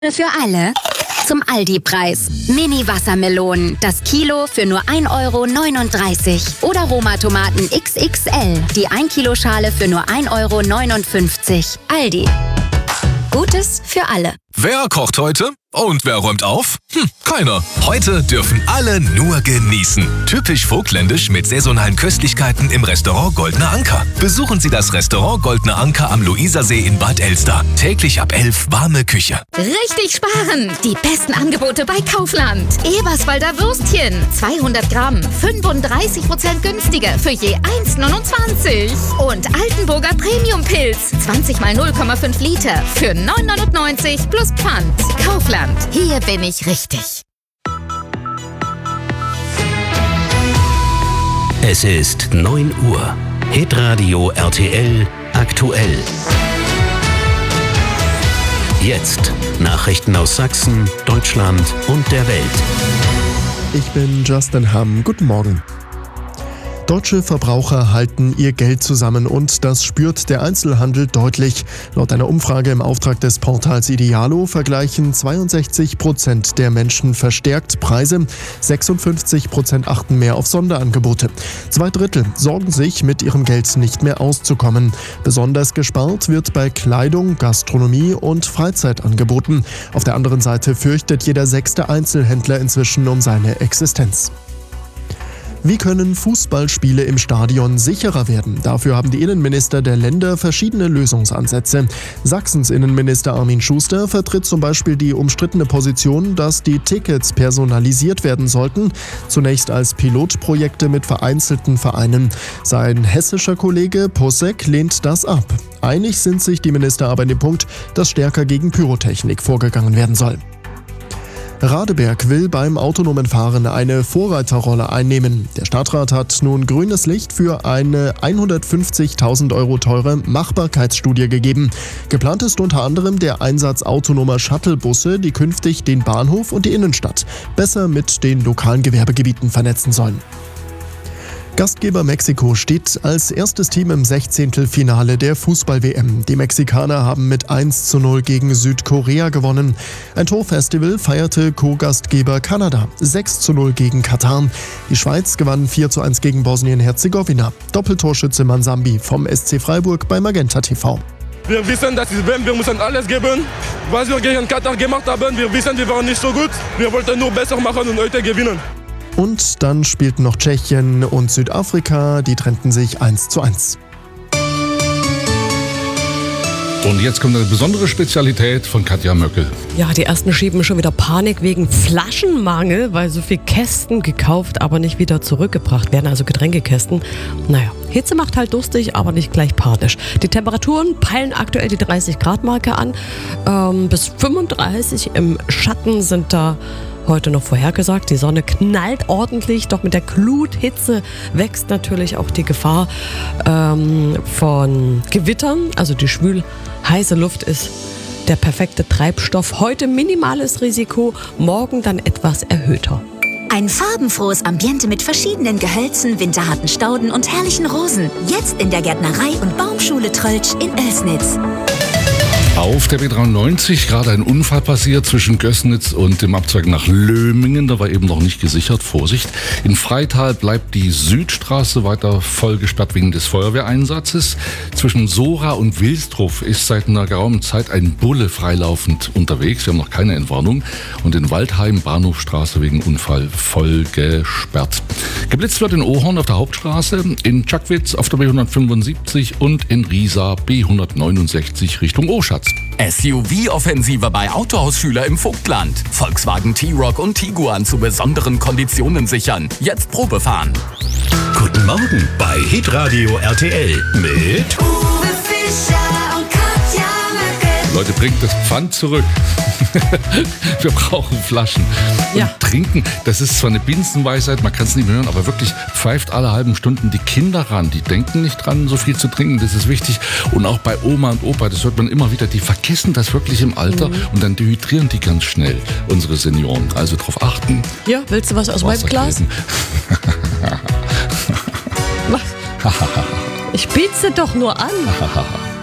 Für alle zum Aldi-Preis. Mini-Wassermelonen, das Kilo für nur 1,39 € oder Roma-Tomaten XXL, die 1 Kilo Schale für nur 1,59 €. Aldi. Gutes für alle. Wer kocht heute? Und wer räumt auf? Keiner. Heute dürfen alle nur genießen. Typisch vogtländisch mit saisonalen Köstlichkeiten im Restaurant Goldener Anker. Besuchen Sie das Restaurant Goldener Anker am Luisersee in Bad Elster. Täglich ab 11 warme Küche. Richtig sparen! Die besten Angebote bei Kaufland. Eberswalder Würstchen, 200 Gramm, 35% günstiger für je 1,29 €. Und Altenburger Premium-Pilz, 20 mal 0,5 Liter für 9,99 € plus Pfand. Kaufland, hier bin ich richtig. Es ist 9 Uhr. Hitradio RTL aktuell. Jetzt Nachrichten aus Sachsen, Deutschland und der Welt. Ich bin Justin Hamm. Guten Morgen. Deutsche Verbraucher halten ihr Geld zusammen und das spürt der Einzelhandel deutlich. Laut einer Umfrage im Auftrag des Portals Idealo vergleichen 62% der Menschen verstärkt Preise, 56% achten mehr auf Sonderangebote. 2/3 sorgen sich, mit ihrem Geld nicht mehr auszukommen. Besonders gespart wird bei Kleidung, Gastronomie und Freizeitangeboten. Auf der anderen Seite fürchtet jeder 6. Einzelhändler inzwischen um seine Existenz. Wie können Fußballspiele im Stadion sicherer werden? Dafür haben die Innenminister der Länder verschiedene Lösungsansätze. Sachsens Innenminister Armin Schuster vertritt zum Beispiel die umstrittene Position, dass die Tickets personalisiert werden sollten, zunächst als Pilotprojekte mit vereinzelten Vereinen. Sein hessischer Kollege Posek lehnt das ab. Einig sind sich die Minister aber in dem Punkt, dass stärker gegen Pyrotechnik vorgegangen werden soll. Radeberg will beim autonomen Fahren eine Vorreiterrolle einnehmen. Der Stadtrat hat nun grünes Licht für eine 150.000 € teure Machbarkeitsstudie gegeben. Geplant ist unter anderem der Einsatz autonomer Shuttlebusse, die künftig den Bahnhof und die Innenstadt besser mit den lokalen Gewerbegebieten vernetzen sollen. Gastgeber Mexiko steht als erstes Team im 16. der Fußball-WM. Die Mexikaner haben mit 1:0 gegen Südkorea gewonnen. Ein Torfestival feierte Co-Gastgeber Kanada, 6:0 gegen Katar. Die Schweiz gewann 4:1 gegen Bosnien-Herzegowina. Doppeltorschütze Mansambi vom SC Freiburg bei Magenta TV. Wir wissen, dass es WM, wir müssen alles geben. Was wir gegen Katar gemacht haben, wir wissen, wir waren nicht so gut. Wir wollten nur besser machen und heute gewinnen. Und dann spielten noch Tschechien und Südafrika, die trennten sich 1:1. Und jetzt kommt eine besondere Spezialität von Katja Möckel. Ja, die ersten schieben schon wieder Panik wegen Flaschenmangel, weil so viel Kästen gekauft, aber nicht wieder zurückgebracht werden, also Getränkekästen. Naja, Hitze macht halt durstig, aber nicht gleich panisch. Die Temperaturen peilen aktuell die 30-Grad-Marke an. Bis 35 im Schatten sind da heute noch vorhergesagt. Die Sonne knallt ordentlich, doch mit der Gluthitze wächst natürlich auch die Gefahr von Gewittern. Also die schwül heiße Luft ist der perfekte Treibstoff. Heute minimales Risiko, morgen dann etwas erhöhter. Ein farbenfrohes Ambiente mit verschiedenen Gehölzen, winterharten Stauden und herrlichen Rosen. Jetzt in der Gärtnerei und Baumschule Tröltsch in Oelsnitz. Auf der B93 gerade ein Unfall passiert zwischen Gößnitz und dem Abzweig nach Lömingen. Da war eben noch nicht gesichert. Vorsicht. In Freital bleibt die Südstraße weiter voll gesperrt wegen des Feuerwehreinsatzes. Zwischen Sora und Wilsdruf ist seit einer geraumen Zeit ein Bulle freilaufend unterwegs. Wir haben noch keine Entwarnung. Und in Waldheim Bahnhofstraße wegen Unfall voll gesperrt. Geblitzt wird in Ohorn auf der Hauptstraße, in Tschackwitz auf der B175 und in Riesa B169 Richtung Oschatz. SUV-Offensive bei Autohausschüler im Vogtland. Volkswagen T-Roc und Tiguan zu besonderen Konditionen sichern. Jetzt Probe fahren. Guten Morgen bei Hitradio RTL mit Uwe Fischer und Katja Möckel. Leute, bringt das Pfand zurück. Wir brauchen Flaschen. Ja. Und trinken, das ist zwar eine Binsenweisheit, man kann es nicht mehr hören, aber wirklich pfeift alle halben Stunden die Kinder ran. Die denken nicht dran, so viel zu trinken, das ist wichtig. Und auch bei Oma und Opa, das hört man immer wieder, die vergessen das wirklich im Alter und dann dehydrieren die ganz schnell, unsere Senioren. Also darauf achten. Ja, willst du was aus meinem Glas? Was? Ich biete doch nur an.